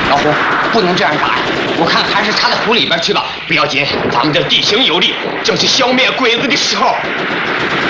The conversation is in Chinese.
老胡，不能这样打呀！我看还是插在湖里边去吧。不要紧，咱们这地形有利，正是消灭鬼子的时候。